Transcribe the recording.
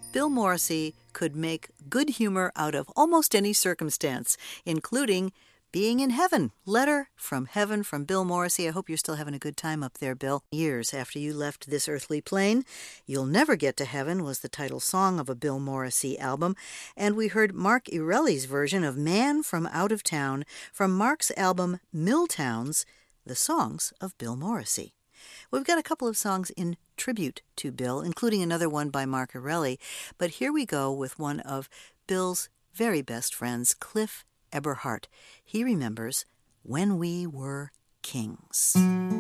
Bill Morrissey could make good humor out of almost any circumstance, including being in heaven. Letter from heaven from Bill Morrissey. I hope you're still having a good time up there, Bill. Years after you left this earthly plane, You'll Never Get to Heaven was the title song of a Bill Morrissey album, and we heard Mark Erelli's version of Man from Out of Town from Mark's album Milltowns, The Songs of Bill Morrissey. We've got a couple of songs in tribute to Bill, including another one by Mark Erelli, but here we go with one of Bill's very best friends, Cliff Eberhardt. He remembers When We Were Kings.